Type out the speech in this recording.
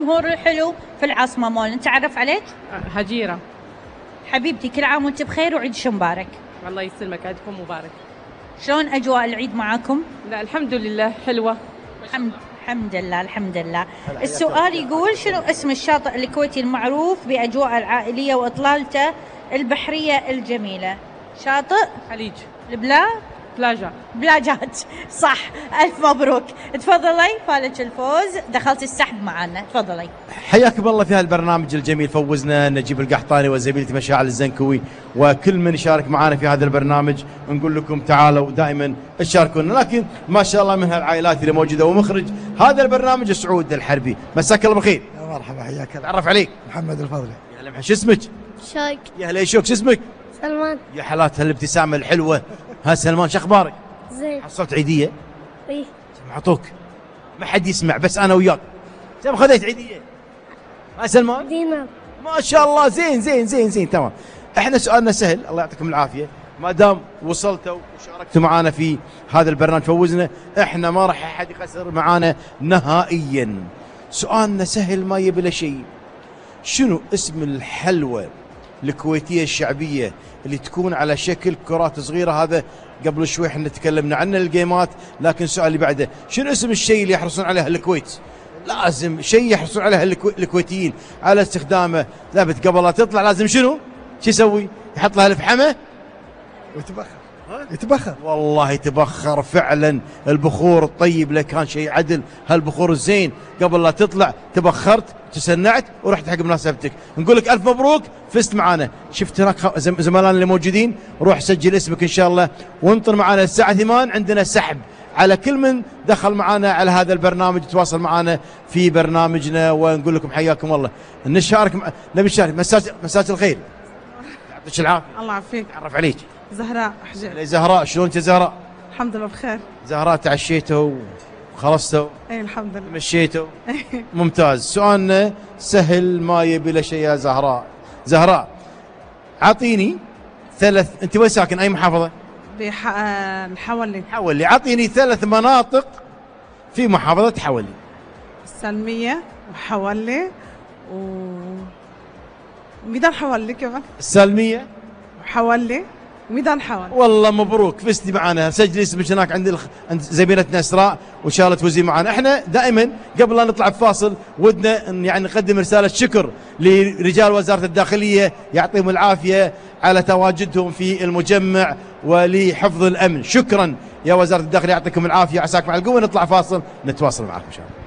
الجمهور الحلو في العاصمة مول، نتعرف عليك؟ هجيرة. حبيبتي كل عام وانت بخير وعيد مبارك. الله يسلمك، عيدكم مبارك. شلون أجواء العيد معاكم؟ لا الحمد لله حلوة. الحمد لله الحمد لله. السؤال يقول شنو اسم الشاطئ الكويتي المعروف بأجواء العائلية وإطلالته البحرية الجميلة؟ شاطئ خليج بلاجات. صح، ألف مبروك. تفضلي فالك الفوز، دخلت السحب معنا، تفضلي. حياكم الله في هالبرنامج الجميل. فوزنا نجيب القحطاني وزميلتي مشاعل الزنكوي وكل من يشارك معنا في هذا البرنامج. نقول لكم تعالوا دائما تشاركونا، لكن ما شاء الله من هالعائلات اللي موجوده ومخرج هذا البرنامج سعود الحربي. مساك الله بالخير. يا مرحبا، حياك الله. تعرف عليك؟ محمد الفضلي. يا هلا، شو اسمك؟ شوق. يا هلا شوق، شو اسمك؟ سلمان. يا حالات هالابتسامه الحلوه. ها سلمان، شو اخبارك؟ زين. حصلت عيديه؟ ايه. عطوك ما حد يسمع بس انا وياك. كم خذيت عيديه؟ ها سلمان؟ دينار. ما شاء الله، زين زين زين زين تمام. احنا سؤالنا سهل، الله يعطيكم العافيه. ما دام وصلتوا وشاركتوا معنا في هذا البرنامج فوزنا، احنا ما راح احد يخسر معنا نهائيا. سؤالنا سهل ما يبي له شيء. شنو اسم الحلوى الكويتيه الشعبيه اللي تكون على شكل كرات صغيره؟ هذا قبل شوي احنا تكلمنا عنه الجيمات، لكن السؤال اللي بعده شنو اسم الشيء اللي يحرصون عليه الكويت؟ لازم شيء يحرصون عليه الكويتيين على استخدامه. ثابت قبل لا تطلع لازم شنو؟ شو يسوي؟ يحط لها الفحمه يتبخر. والله يتبخر فعلا. البخور الطيب لو كان شيء عدل، هالبخور الزين قبل لا تطلع تبخرت تسنعت ورحت حق مناسبتك. نقول لك الف مبروك، فزت معانا. شفت هناك زملائنا اللي موجودين، روح سجل اسمك ان شاء الله وانطر معانا الساعه 8. عندنا سحب على كل من دخل معانا على هذا البرنامج، تواصل معانا في برنامجنا. ونقول لكم حياكم الله. نشارك نبي نشارك. مساك الخير، يعطيك العافيه. الله يعافيك. تعرف عليك زهراء حجر. زهراء، شلون انت زهراء؟ الحمد لله بخير. زهراء تعشيتوا وخلصتوا؟ اي الحمد لله. مشيتوا؟ ممتاز. سؤالنا سهل ما يبي له شيء يا زهراء اعطيني انت وين ساكن؟ اي محافظه؟ حولي. اعطيني 3 مناطق في محافظه حولي. السلمية وحولي وميدان حولي كمان. السلميه وحولي وميدان حولي. والله مبروك، فزتي معنا. سجلي اسمك هناك عند زميلتنا اسراء وان شاء الله تفوزي معنا. احنا دائما قبل لا نطلع بفاصل ودنا يعني نقدم رساله شكر لرجال وزاره الداخليه، يعطيهم العافيه على تواجدهم في المجمع ولحفظ الامن. شكرا يا وزاره الداخليه، يعطيكم العافيه، عساكم على القوه. نطلع فاصل نتواصل معكم ان شاء الله.